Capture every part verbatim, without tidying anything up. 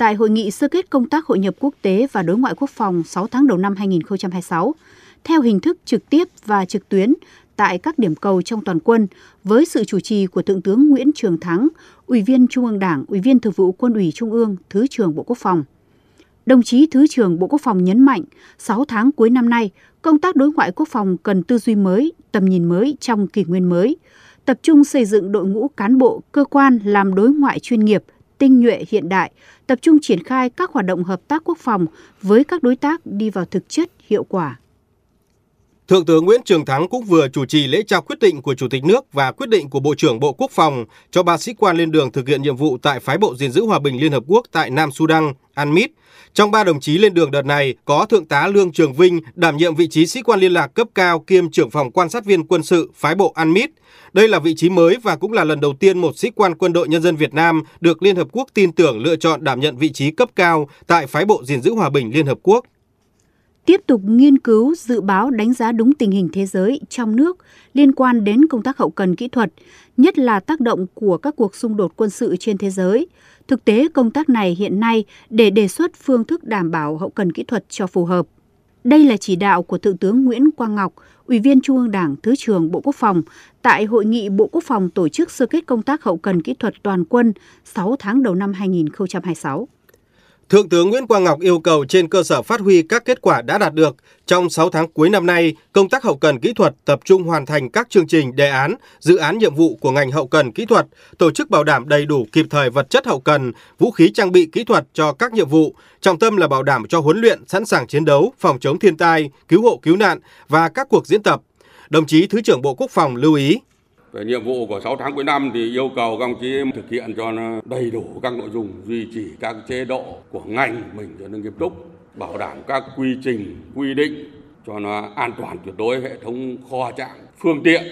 tại hội nghị sơ kết công tác hội nhập quốc tế và đối ngoại quốc phòng sáu tháng đầu năm hai nghìn không trăm hai mươi sáu, theo hình thức trực tiếp và trực tuyến tại các điểm cầu trong toàn quân với sự chủ trì của Thượng tướng Nguyễn Trường Thắng, Ủy viên Trung ương Đảng, Ủy viên Thường vụ Quân ủy Trung ương, Thứ trưởng Bộ Quốc phòng. Đồng chí Thứ trưởng Bộ Quốc phòng nhấn mạnh, sáu tháng cuối năm nay, công tác đối ngoại quốc phòng cần tư duy mới, tầm nhìn mới trong kỷ nguyên mới, tập trung xây dựng đội ngũ cán bộ, cơ quan làm đối ngoại chuyên nghiệp, tinh nhuệ hiện đại, tập trung triển khai các hoạt động hợp tác quốc phòng với các đối tác đi vào thực chất, hiệu quả. Thượng tướng Nguyễn Trường Thắng cũng vừa chủ trì lễ trao quyết định của Chủ tịch nước và quyết định của Bộ trưởng Bộ Quốc phòng cho ba sĩ quan lên đường thực hiện nhiệm vụ tại phái bộ gìn giữ hòa bình Liên Hợp Quốc tại Nam Sudan, a en em i tê. Trong ba đồng chí lên đường đợt này có Thượng tá Lương Trường Vinh đảm nhiệm vị trí sĩ quan liên lạc cấp cao kiêm trưởng phòng quan sát viên quân sự phái bộ a en em i tê. Đây là vị trí mới và cũng là lần đầu tiên một sĩ quan quân đội nhân dân Việt Nam được Liên Hợp Quốc tin tưởng lựa chọn đảm nhận vị trí cấp cao tại phái bộ gìn giữ hòa bình Liên Hợp Quốc. Tiếp tục nghiên cứu, dự báo, đánh giá đúng tình hình thế giới, trong nước liên quan đến công tác hậu cần kỹ thuật, nhất là tác động của các cuộc xung đột quân sự trên thế giới. Thực tế công tác này hiện nay để đề xuất phương thức đảm bảo hậu cần kỹ thuật cho phù hợp. Đây là chỉ đạo của Thượng tướng Nguyễn Quang Ngọc, Ủy viên Trung ương Đảng, Thứ trưởng Bộ Quốc phòng tại Hội nghị Bộ Quốc phòng tổ chức sơ kết công tác hậu cần kỹ thuật toàn quân sáu tháng đầu năm hai nghìn không trăm hai mươi sáu. Thượng tướng Nguyễn Quang Ngọc yêu cầu trên cơ sở phát huy các kết quả đã đạt được, trong sáu tháng cuối năm nay, công tác hậu cần kỹ thuật tập trung hoàn thành các chương trình, đề án, dự án nhiệm vụ của ngành hậu cần kỹ thuật, tổ chức bảo đảm đầy đủ kịp thời vật chất hậu cần, vũ khí trang bị kỹ thuật cho các nhiệm vụ, trọng tâm là bảo đảm cho huấn luyện, sẵn sàng chiến đấu, phòng chống thiên tai, cứu hộ cứu nạn và các cuộc diễn tập. Đồng chí Thứ trưởng Bộ Quốc phòng lưu ý. Về nhiệm vụ của sáu tháng cuối năm thì yêu cầu các ông chí thực hiện cho nó đầy đủ các nội dung, duy trì các chế độ của ngành mình cho nó nghiêm túc, bảo đảm các quy trình, quy định cho nó an toàn tuyệt đối hệ thống kho trạm, phương tiện.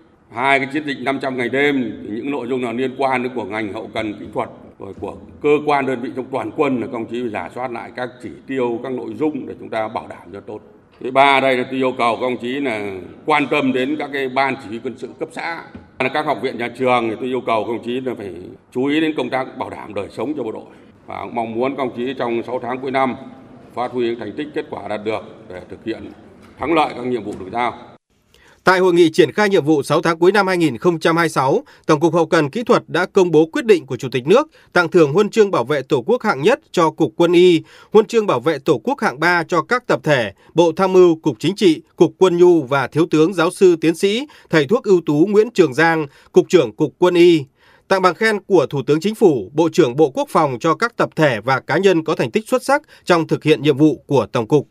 Hai cái chiến dịch năm trăm ngày đêm thì những nội dung nào liên quan đến của ngành hậu cần kỹ thuật rồi của cơ quan đơn vị trong toàn quân là các ông chí phải rà soát lại các chỉ tiêu, các nội dung để chúng ta bảo đảm cho tốt. Thứ ba đây là tôi yêu cầu các ông chí là quan tâm đến các cái ban chỉ huy quân sự cấp xã, các học viện nhà trường thì tôi yêu cầu các ông chí là phải chú ý đến công tác bảo đảm đời sống cho bộ đội và mong muốn các ông chí trong sáu tháng cuối năm phát huy thành tích kết quả đạt được để thực hiện thắng lợi các nhiệm vụ được giao. Tại hội nghị triển khai nhiệm vụ sáu tháng cuối năm hai nghìn không trăm hai mươi sáu, Tổng cục Hậu cần Kỹ thuật đã công bố quyết định của Chủ tịch nước tặng thưởng huân chương bảo vệ Tổ quốc hạng nhất cho Cục Quân y, huân chương bảo vệ Tổ quốc hạng ba cho các tập thể, Bộ Tham mưu, Cục Chính trị, Cục Quân nhu và Thiếu tướng Giáo sư Tiến sĩ, Thầy thuốc ưu tú Nguyễn Trường Giang, Cục trưởng Cục Quân y. Tặng bằng khen của Thủ tướng Chính phủ, Bộ trưởng Bộ Quốc phòng cho các tập thể và cá nhân có thành tích xuất sắc trong thực hiện nhiệm vụ của Tổng cục.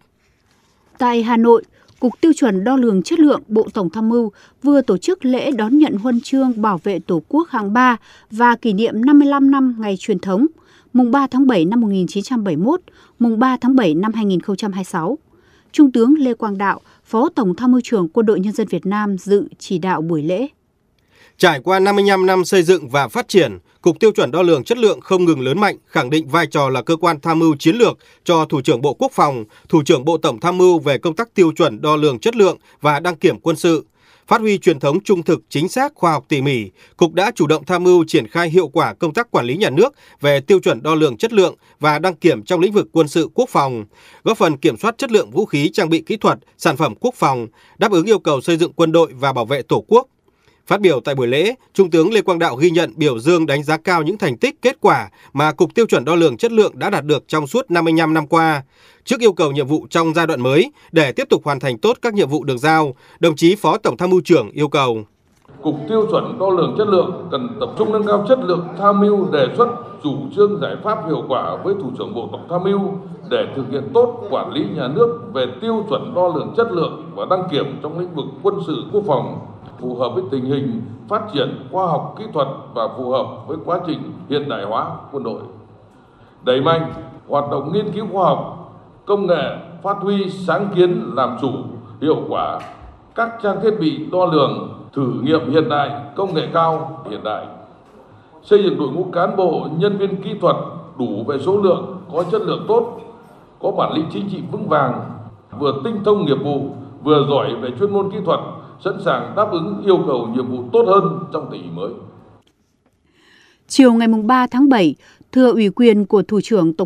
Tại Hà Nội, Cục Tiêu chuẩn Đo lường Chất lượng Bộ Tổng tham mưu vừa tổ chức lễ đón nhận huân chương bảo vệ Tổ quốc hạng ba và kỷ niệm năm mươi lăm năm ngày truyền thống, mùng ba tháng bảy năm một nghìn chín trăm bảy mươi mốt, mùng ba tháng bảy năm hai nghìn không trăm hai mươi sáu. Trung tướng Lê Quang Đạo, Phó Tổng Tham mưu trưởng Quân đội Nhân dân Việt Nam dự chỉ đạo buổi lễ. Trải qua năm mươi lăm năm xây dựng và phát triển, Cục Tiêu chuẩn Đo lường Chất lượng không ngừng lớn mạnh, khẳng định vai trò là cơ quan tham mưu chiến lược cho Thủ trưởng Bộ Quốc phòng, Thủ trưởng Bộ Tổng tham mưu về công tác tiêu chuẩn đo lường chất lượng và đăng kiểm quân sự. Phát huy truyền thống trung thực, chính xác, khoa học tỉ mỉ, Cục đã chủ động tham mưu triển khai hiệu quả công tác quản lý nhà nước về tiêu chuẩn đo lường chất lượng và đăng kiểm trong lĩnh vực quân sự quốc phòng, góp phần kiểm soát chất lượng vũ khí trang bị kỹ thuật, sản phẩm quốc phòng, đáp ứng yêu cầu xây dựng quân đội và bảo vệ Tổ quốc. Phát biểu tại buổi lễ, Trung tướng Lê Quang Đạo ghi nhận, biểu dương, đánh giá cao những thành tích, kết quả mà Cục Tiêu chuẩn Đo lường Chất lượng đã đạt được trong suốt năm mươi lăm năm qua. Trước yêu cầu nhiệm vụ trong giai đoạn mới, để tiếp tục hoàn thành tốt các nhiệm vụ được giao, đồng chí Phó Tổng Tham mưu trưởng yêu cầu Cục Tiêu chuẩn Đo lường Chất lượng cần tập trung nâng cao chất lượng tham mưu, đề xuất chủ trương giải pháp hiệu quả với Thủ trưởng Bộ Tổng tham mưu để thực hiện tốt quản lý nhà nước về tiêu chuẩn đo lường chất lượng và đăng kiểm trong lĩnh vực quân sự quốc phòng, phù hợp với tình hình phát triển khoa học kỹ thuật và phù hợp với quá trình hiện đại hóa quân đội. Đẩy mạnh hoạt động nghiên cứu khoa học, công nghệ, phát huy sáng kiến làm chủ, hiệu quả các trang thiết bị đo lường, thử nghiệm hiện đại, công nghệ cao hiện đại. Xây dựng đội ngũ cán bộ, nhân viên kỹ thuật đủ về số lượng, có chất lượng tốt, có bản lĩnh chính trị vững vàng, vừa tinh thông nghiệp vụ, vừa giỏi về chuyên môn kỹ thuật, sẵn sàng đáp ứng yêu cầu nhiệm vụ tốt hơn trong tình hình mới. Chiều ngày ba tháng bảy, thưa ủy quyền của Thủ trưởng Tổng